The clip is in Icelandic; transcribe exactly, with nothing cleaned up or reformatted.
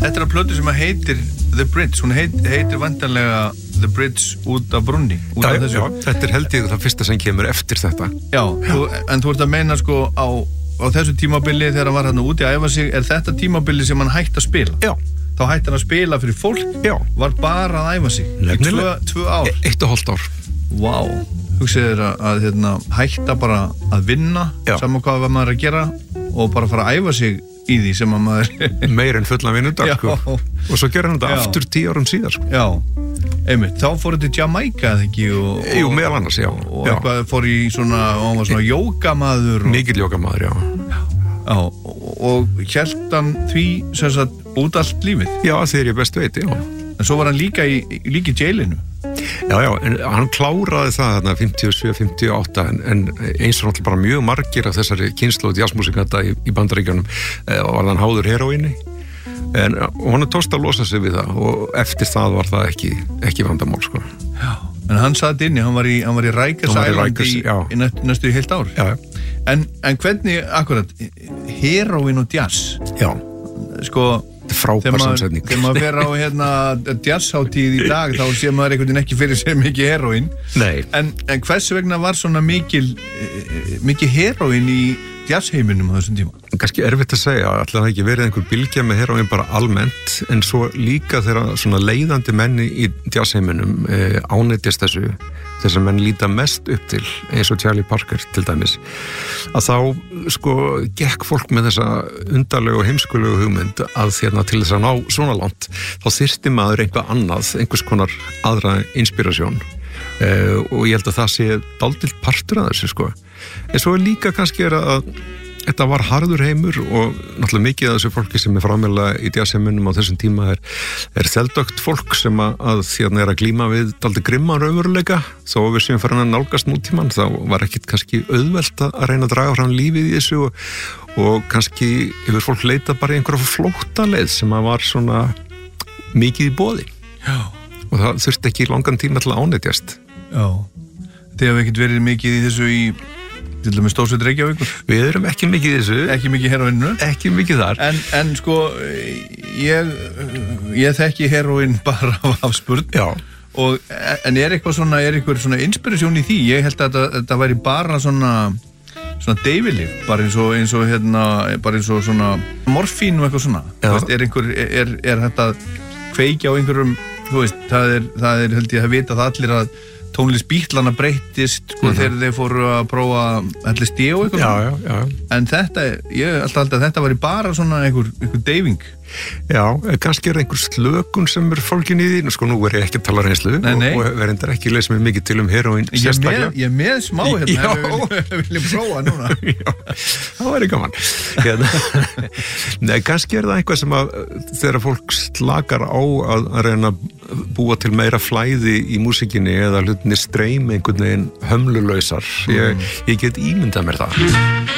Þetta er að plötu sem að heitir The Bridge, hún heit, heitir vantanlega The Bridge út af brunni út af já, þessu. Já, þetta er held ég það fyrsta sem kemur eftir þetta. Já, þú, en þú ert að meina sko á, á þessu tímabili þegar hann var hann úti að æfa sig, er þetta tímabili sem hann hætti að spila? Já. Þá hætti hann að spila fyrir fólk, já. Var bara að æfa sig í tvö, tvö ár. E, eitt og hálft ár. Vá, wow. Hugsið þér að, að hérna, hætta bara að vinna, saman hvað var maður að gera og bara fara að æfa sig í því sem að maður meir en fullan vinnudag sko. Og svo gerir hann þetta já. Aftur tíu árum síðar sko. Já, einmitt, þá fór þetta til Jamaica eða ekki og, og, Jú, meðal annars, já og eitthvað fór í svona, og hann var svona jógamaður Mikil jógamaður, já Já, og, og hélt hann því sem sagt út allt lífið Já, þegar ég best veit, já En svo var hann líka í, líka í jailinu Já, já, en hann kláraði það þarna fimmtíu og sjö fimmtíu og átta en, en eins og náttúrulega bara mjög margir af þessari kynslóð jazzmúsikanta í, í Bandaríkjunum eh, var hann háður heroíni en hann tókst að losa sig við það og eftir það var það ekki, ekki vandamál sko. Já, en hann satt inni, hann var í, hann var í Rikers Island í, í næstu, næstu í heilt ár já. En, en hvernig, akkurat, heroín og jazz Já, sko frábær samsetning þegar maður fer á hérna jazzhátíð í dag þá sé maður einhvern veginn ekki fyrir sér mikið heroín en, en hvers vegna var svona mikil mikið heroín í jazzheiminum á þessum tíma? Kannski erfitt að segja, alltaf það ekki verið einhver bylgja með heroín bara almennt en svo líka þegar svona leiðandi menni í jazzheiminum eh, ánættist þessu þess að menn líta mest upp til eins og Charlie Parker til dæmis að þá sko gekk fólk með þessa undarlegu og heimskulegu hugmynd að þérna til þess að ná svona langt þá þyrfti maður eitthvað annað einhvers konar aðra inspirasjón uh, og ég held að það sé dálítill partur af þessu sko en svo líka kannski er að þetta var harður heimur og náttúrulega mikið af þessu fólki sem er frammelega í jazzheiminum á þessum tíma er, er þeldögt fólk sem að, að þérna er að glíma við dálítið grimman raunveruleika þó að við séum farin að nálgast nútímann þá var ekkit kannski auðvelt að reyna að draga fram lífið í þessu og, og kannski hefur fólk leitað bara í einhverja flóttaleið sem að var svona mikið í boði Já. Og það þurfti ekki langan tíma til að ánætjast Já, þið hefur ekkit verið mikið í þessu í til dæmis Stórsveit Reykjavíkur. Við erum ekki mikið í þessu. Ekki mikið heroínu. Ekki mikið þar. En, en sko, ég, ég þekki heroín bara af spurn. Já. Og, en er eitthvað svona, er eitthvað svona inspirasjón í því? Ég held að þetta væri bara svona, svona deyfilif, bara eins og, eins og hérna, bara eins og svona morfín og eitthvað svona. Þú veist, er einhver, er, er þetta kveikja á einhverjum, þú veist, það er, það er held ég að vita það allir að tónlist Bítlana breyttist sko, mm-hmm. þegar þeir fóru að prófa L S D og eitthvað já, já, já. En þetta, ég alltaf held að þetta var bara svona einhver, einhver deyfing Já, kannski er einhver slökun sem er fólkin í því, sko nú er ég ekki að tala reynslu nei, nei. og, og verðindar ekki leys mér mikið til um heroín sérstaklega. Ég er með, með smá hérna, við viljum prófa núna. Já, það væri gaman. Nei, kannski er það eitthvað sem að þegar fólk slakar á að, að reyna að búa til meira flæði í músikinni eða hlutinni streymi einhvern veginn hömlulausar. Ég, ég get ímyndað mér það.